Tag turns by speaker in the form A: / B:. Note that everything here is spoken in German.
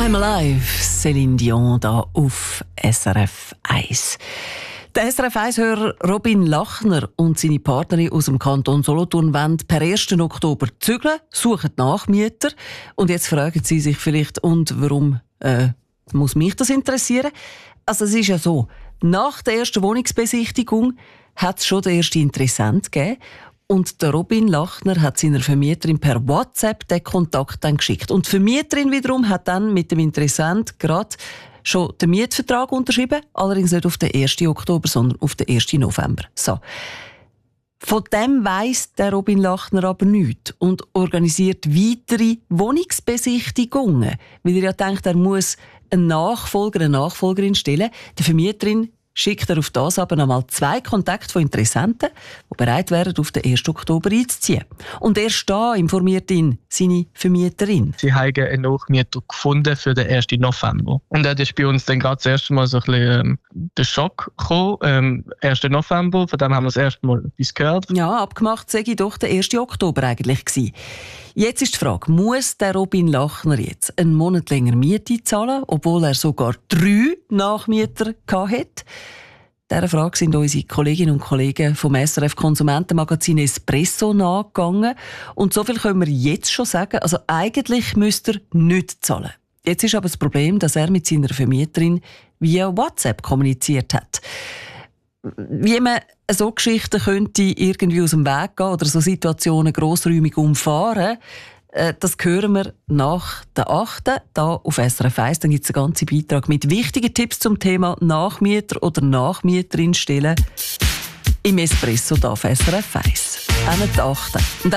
A: I'm Alive, Céline Dion da auf SRF 1. Der SRF 1-Hörer Robin Lachner und seine Partnerin aus dem Kanton Solothurn wollen per 1. Oktober zügeln, suchen Nachmieter. Und jetzt fragen Sie sich vielleicht, und warum muss mich das interessieren? Also es ist ja so, nach der ersten Wohnungsbesichtigung hat es schon den ersten Interessent gegeben. Und der Robin Lachner hat seiner Vermieterin per WhatsApp den Kontakt dann geschickt. Und die Vermieterin wiederum hat dann mit dem Interessent gerade schon den Mietvertrag unterschrieben. Allerdings nicht auf den 1. Oktober, sondern auf den 1. November. So. Von dem weiss der Robin Lachner aber nichts und organisiert weitere Wohnungsbesichtigungen. Weil er ja denkt, er muss einen Nachfolger, eine Nachfolgerin stellen. Die Vermieterin schickt er auf das aber nochmal 2 Kontakte von Interessenten, die bereit wären, auf den 1. Oktober einzuziehen. Und erst da informiert ihn seine Vermieterin.
B: Sie haben einen Nachmieter gefunden für den 1. November. Und das ist bei uns dann gerade das erste Mal so ein bisschen der Schock gekommen. 1. November, von dem haben wir das erste Mal etwas gehört.
A: Ja, abgemacht sei doch der 1. Oktober eigentlich gewesen. Jetzt ist die Frage, muss der Robin Lachner jetzt einen Monat länger Miete zahlen, obwohl er sogar 3 Nachmieter hatte? Dieser Frage sind unsere Kolleginnen und Kollegen vom SRF Konsumentenmagazin Espresso nachgegangen. Und so viel können wir jetzt schon sagen, also eigentlich müsste er nicht zahlen. Jetzt ist aber das Problem, dass er mit seiner Vermieterin via WhatsApp kommuniziert hat. Wie man so Geschichten könnte irgendwie aus dem Weg gehen oder so Situationen grossräumig umfahren, das hören wir nach der 8. da auf SRF 1. Dann gibt es einen ganzen Beitrag mit wichtigen Tipps zum Thema Nachmieter oder Nachmieterin stellen im Espresso da auf SRF 1. Auch die 8. Und